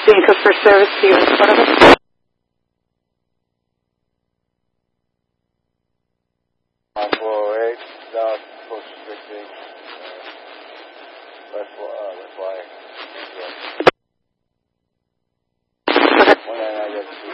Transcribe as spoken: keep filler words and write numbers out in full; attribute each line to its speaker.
Speaker 1: being customer service to you in front of us.